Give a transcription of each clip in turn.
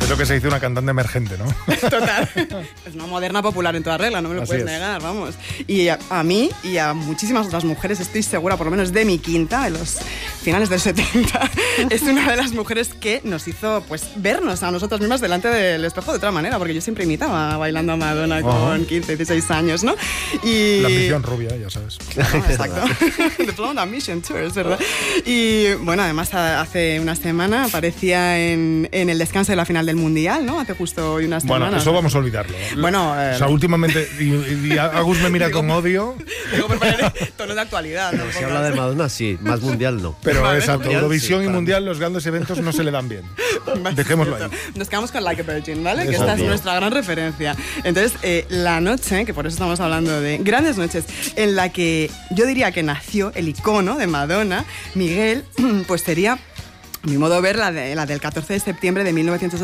Es lo que se dice una cantante emergente, ¿no? Total. Es una moderna popular en toda regla, no me lo puedes negar, vamos. Y a mí y a muchísimas otras mujeres, estoy segura, por lo menos de mi quinta, de los finales del 70, es una de las mujeres que nos hizo pues vernos a nosotras mismas delante del espejo de otra manera, porque yo siempre imitaba bailando a Madonna con 15, 16 años, ¿no? Y... La ambición rubia, ya sabes. No, exacto. The Blonde Ambition Tour, es verdad. Y bueno, además hace una semana aparecía en el descanso de la final del Mundial, ¿no? Hace justo hoy unas semanas. Bueno, eso vamos a olvidarlo. Bueno, o sea, últimamente, y Agus me mira con odio. Digo, por poner tono de actualidad. No, si habla de Madonna, sí, más mundial no. Pero Vale, exacto, mundial, Eurovisión sí, y Mundial, los grandes eventos no se le dan bien. Dejémoslo ahí. Nos quedamos con Like a Virgin, ¿vale? Eso, que esta es tío. nuestra gran referencia. Entonces, la noche, que por eso estamos hablando de grandes noches, en la que yo diría que nació el icono de Madonna, Miguel, pues sería... A mi modo de ver, la del 14 de septiembre de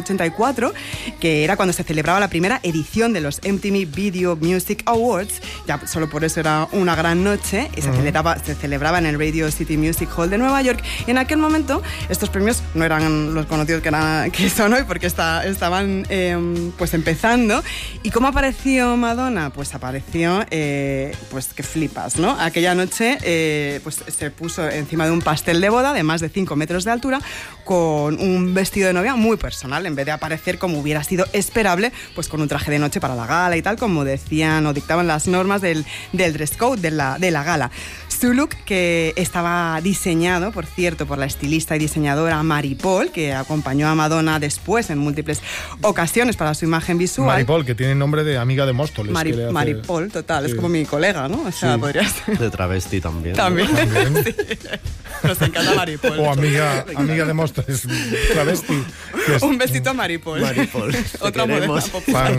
1984, que era cuando se celebraba la primera edición de los MTV Video Music Awards. Ya solo por eso era una gran noche. Y se celebraba en el Radio City Music Hall de Nueva York. Y en aquel momento, estos premios no eran los conocidos que son hoy, porque estaban pues empezando. ¿Y cómo apareció Madonna? Pues apareció, pues que flipas, ¿no? Aquella noche pues se puso encima de un pastel de boda de más de 5 metros de altura, con un vestido de novia muy personal, en vez de aparecer como hubiera sido esperable, pues con un traje de noche para la gala y tal, como decían o dictaban las normas del dress code de la gala. Su look, que estaba diseñado, por cierto, por la estilista y diseñadora Mary Paul, que acompañó a Madonna después en múltiples ocasiones para su imagen visual. Mary Paul, que tiene nombre de amiga de Móstoles. Mary Paul, total, sí. Es como mi colega, ¿no? O sea, podría ser. De travesti también. También. Sí. Nos encanta Mary Paul. O amiga de Móstoles, travesti. Un besito a Mary Paul. Mary Paul. Otra moderna popular.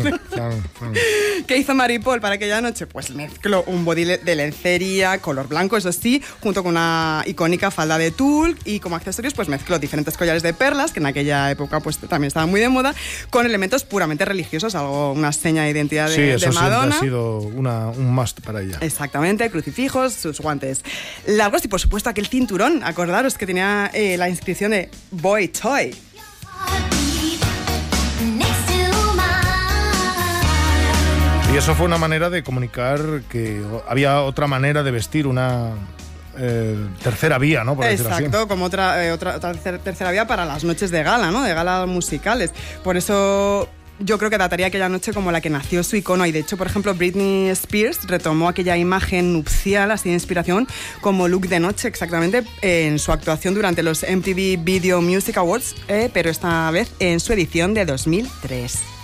¿Qué hizo Mary Paul para aquella noche? Pues mezcló un body de lencería, color blanco, eso sí, junto con una icónica falda de tul, y como accesorios pues mezcló diferentes collares de perlas, que en aquella época pues también estaban muy de moda, con elementos puramente religiosos, una seña de identidad de Madonna. Sí, eso ha sido un must para ella. Exactamente, crucifijos, sus guantes largos y por supuesto aquel cinturón, acordaros que tenía la inscripción de Boy Toy. Y eso fue una manera de comunicar que había otra manera de vestir, una tercera vía, ¿no? Por Exacto, como otra tercera vía para las noches de gala, ¿no? De galas musicales. Por eso yo creo que dataría aquella noche como la que nació su icono, y de hecho, por ejemplo, Britney Spears retomó aquella imagen nupcial así de inspiración como look de noche exactamente en su actuación durante los MTV Video Music Awards, pero esta vez en su edición de 2003.